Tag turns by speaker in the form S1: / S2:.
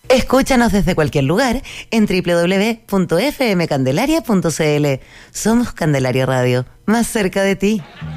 S1: Escúchanos desde cualquier lugar en www.fmcandelaria.cl. Somos Candelaria Radio, más cerca de ti.